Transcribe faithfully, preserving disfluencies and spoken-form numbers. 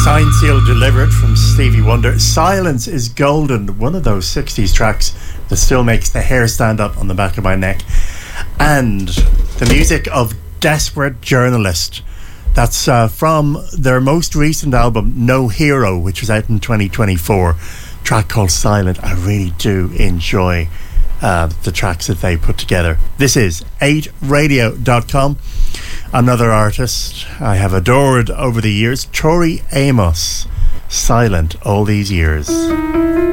Signed, Sealed, Delivered from Stevie Wonder. Silence is Golden, one of those sixties tracks that still makes the hair stand up on the back of my neck. And the music of Desperate Journalist. That's uh, from their most recent album, No Hero, which was out in twenty twenty-four. Track called Silent. I really do enjoy uh, the tracks that they put together. This is eight radio dot com. Another artist I have adored over the years, Tori Amos. Silent all these years.